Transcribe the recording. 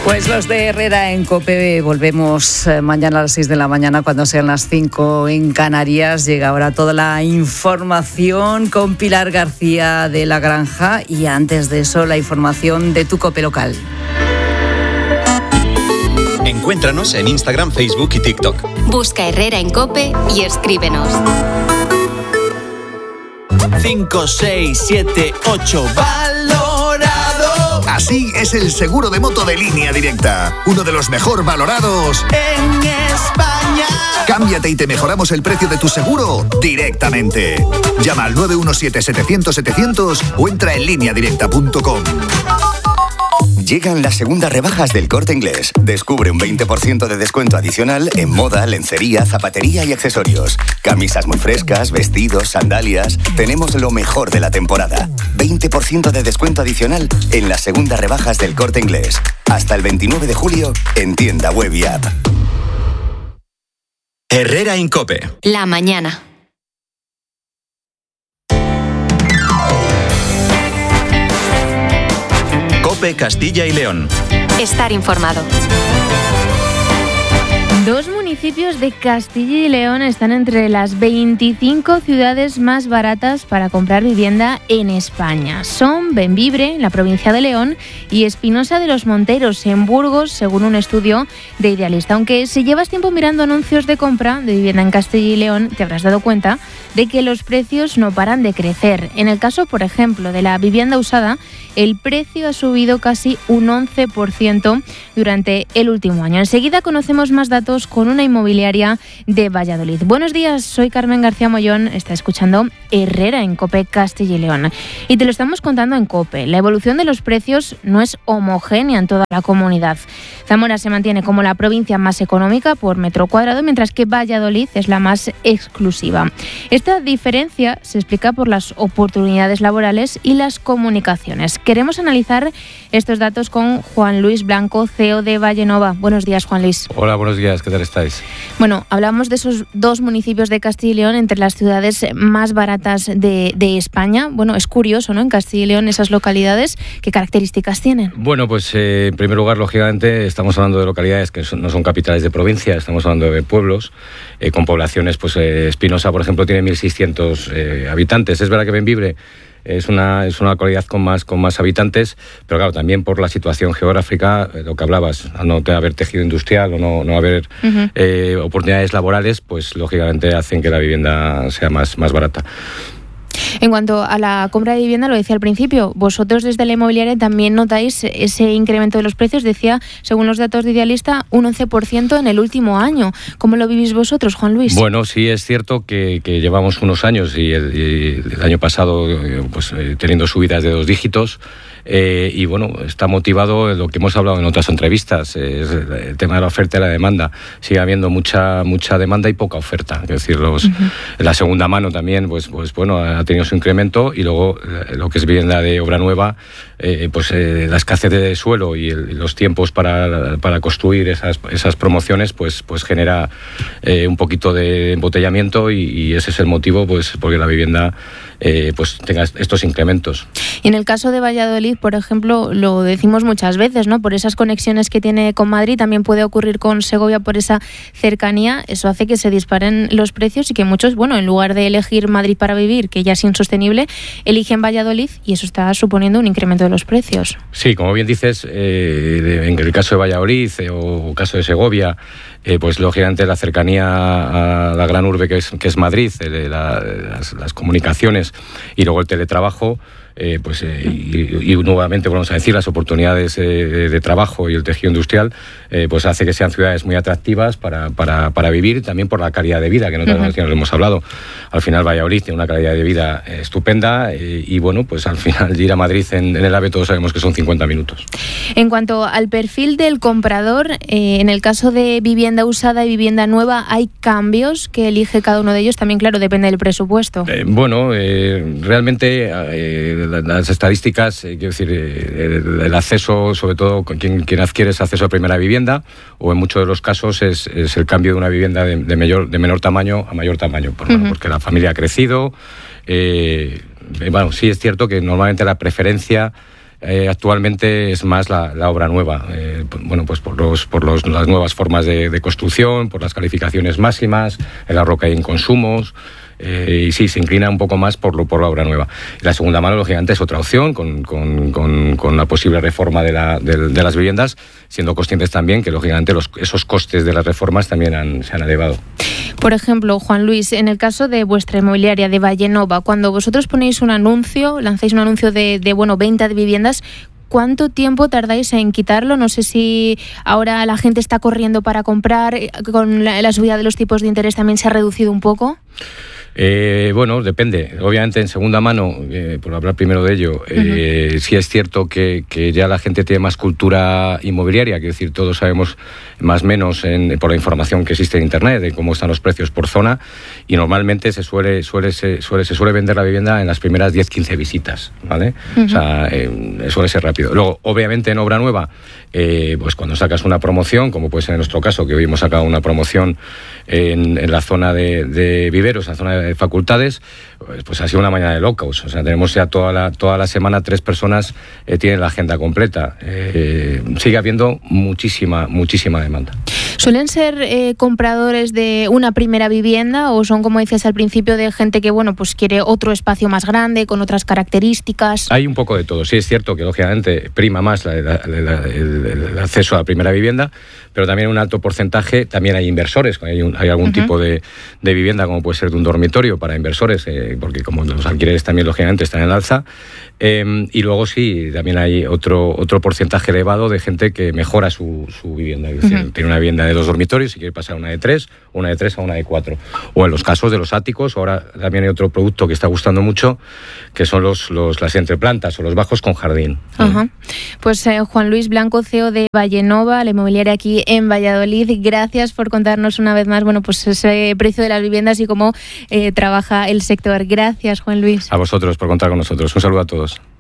Pues los de Herrera en COPE volvemos mañana a las 6 de la mañana cuando sean las 5 en Canarias. Llega ahora toda la información con Pilar García de La Granja y antes de eso la información de tu COPE local. Encuéntranos en Instagram, Facebook y TikTok. Busca Herrera en COPE y escríbenos. 5, 6, 7, 8, valorado. Así es el seguro de moto de Línea Directa, uno de los mejor valorados en España. Cámbiate y te mejoramos el precio de tu seguro directamente. Llama al 917-700-700 o entra en lineadirecta.com. Llegan las segundas rebajas del Corte Inglés. Descubre un 20% de descuento adicional en moda, lencería, zapatería y accesorios. Camisas muy frescas, vestidos, sandalias. Tenemos lo mejor de la temporada. 20% de descuento adicional en las segundas rebajas del Corte Inglés. Hasta el 29 de julio en tienda web y app. Herrera en COPE. La mañana. COPE Castilla y León. Estar informado. 2 municipios de Castilla y León están entre las 25 ciudades más baratas para comprar vivienda en España. Son Bembibre, en la provincia de León, y Espinosa de los Monteros, en Burgos, según un estudio de Idealista. Aunque si llevas tiempo mirando anuncios de compra de vivienda en Castilla y León, te habrás dado cuenta de que los precios no paran de crecer. En el caso, por ejemplo, de la vivienda usada, el precio ha subido casi un 11% durante el último año. Enseguida conocemos más datos con una inmobiliaria de Valladolid. Buenos días, soy Carmen García Mollón, está escuchando Herrera en COPE Castilla y León. Y te lo estamos contando en COPE. La evolución de los precios no es homogénea en toda la comunidad. Zamora se mantiene como la provincia más económica por metro cuadrado, mientras que Valladolid es la más exclusiva. Esta diferencia se explica por las oportunidades laborales y las comunicaciones. Queremos analizar estos datos con Juan Luis Blanco, CEO de Vallenova. Buenos días, Juan Luis. Hola, buenos días, ¿qué tal estáis? Bueno, hablamos de esos 2 municipios de Castilla y León entre las ciudades más baratas de España. Bueno, es curioso, ¿no? En Castilla y León, esas localidades, ¿qué características tienen? Bueno, pues en primer lugar, lógicamente, estamos hablando de localidades que no son capitales de provincia, estamos hablando de pueblos con poblaciones, pues Espinosa, por ejemplo, tiene 1.600 habitantes. Es verdad que Bembibre es una localidad con más habitantes, pero claro, también por la situación geográfica, lo que hablabas, al no haber tejido industrial o no haber oportunidades laborales, pues lógicamente hacen que la vivienda sea más barata. En cuanto a la compra de vivienda, lo decía al principio, vosotros desde la inmobiliaria también notáis ese incremento de los precios, decía, según los datos de Idealista, un 11% en el último año. ¿Cómo lo vivís vosotros, Juan Luis? Bueno, sí es cierto que llevamos unos años y el año pasado pues teniendo subidas de 2 dígitos. Y bueno, está motivado lo que hemos hablado en otras entrevistas, es el tema de la oferta y la demanda. Sigue habiendo mucha demanda y poca oferta. Es decir, la segunda mano también, pues bueno, ha tenido su incremento, y luego lo que es vivienda de obra nueva, la escasez de suelo y los tiempos para construir esas promociones, pues genera un poquito de embotellamiento, y ese es el motivo, pues porque la vivienda pues tenga estos incrementos. Y en el caso de Valladolid, por ejemplo, lo decimos muchas veces, ¿no? Por esas conexiones que tiene con Madrid, también puede ocurrir con Segovia por esa cercanía. Eso hace que se disparen los precios y que muchos, bueno, en lugar de elegir Madrid para vivir, que ya es insostenible, eligen Valladolid, y eso está suponiendo un incremento de los precios. Sí, como bien dices, en el caso de Valladolid o caso de Segovia, pues lógicamente la cercanía a la gran urbe que es Madrid, las comunicaciones y luego el teletrabajo, y nuevamente volvemos a decir las oportunidades de trabajo y el tejido industrial, pues hace que sean ciudades muy atractivas para vivir, también por la calidad de vida que nosotros lo hemos hablado. Al final Valladolid tiene una calidad de vida estupenda, y bueno, pues al final ir a Madrid en el AVE todos sabemos que son 50 minutos. En cuanto al perfil del comprador, en el caso de vivienda usada y vivienda nueva, ¿hay cambios que elige cada uno de ellos? También, claro, depende del presupuesto. Realmente las estadísticas, quiero decir, el acceso, sobre todo con quien adquiere ese acceso a primera vivienda, o en muchos de los casos es el cambio de una vivienda de menor tamaño a mayor tamaño, porque la familia ha crecido. Sí es cierto que normalmente la preferencia actualmente es más la obra nueva. Bueno, pues por las nuevas formas de construcción, por las calificaciones máximas, en la roca y en consumos. Y sí, se inclina un poco más por la obra nueva. La segunda mano, lógicamente, es otra opción, con la posible reforma de las viviendas, siendo conscientes también que, lógicamente, esos costes de las reformas también se han elevado. Por ejemplo, Juan Luis, en el caso de vuestra inmobiliaria de Vallenova, cuando vosotros ponéis un anuncio, lanzáis un anuncio de venta de viviendas, ¿cuánto tiempo tardáis en quitarlo? No sé si ahora la gente está corriendo para comprar, con la subida de los tipos de interés también se ha reducido un poco. Bueno, depende. Obviamente, en segunda mano, por hablar primero de ello, sí es cierto que ya la gente tiene más cultura inmobiliaria, quiero decir, todos sabemos más o menos por la información que existe en Internet de cómo están los precios por zona, y normalmente se suele vender la vivienda en las primeras 10-15 visitas, ¿vale? O sea, suele ser rápido. Luego, obviamente, en obra nueva, pues cuando sacas una promoción, como puede ser en nuestro caso, que hoy hemos sacado una promoción en la zona de viveros, en la zona de facultades, pues ha sido una mañana de locos. O sea, tenemos ya toda la semana 3 personas tienen la agenda completa. Sigue habiendo muchísima demanda. ¿Suelen ser compradores de una primera vivienda o son, como dices al principio, de gente que pues quiere otro espacio más grande, con otras características? Hay un poco de todo. Sí es cierto que, lógicamente, prima más el acceso a la primera vivienda, pero también un alto porcentaje, también hay inversores, hay algún tipo de vivienda, como puede ser de un dormitorio para inversores, porque como los alquileres también, lógicamente, están en alza. Y luego sí, también hay otro porcentaje elevado de gente que mejora su vivienda. Es decir, tiene una vivienda de 2 dormitorios y quiere pasar a una de 3 a una de 4. O en los casos de los áticos, ahora también hay otro producto que está gustando mucho, que son las entreplantas o los bajos con jardín. Pues Juan Luis Blanco, CEO de Vallenova, la inmobiliaria aquí en Valladolid, gracias por contarnos una vez más pues ese precio de las viviendas y cómo trabaja el sector. Gracias, Juan Luis. A vosotros por contar con nosotros. Un saludo a todos.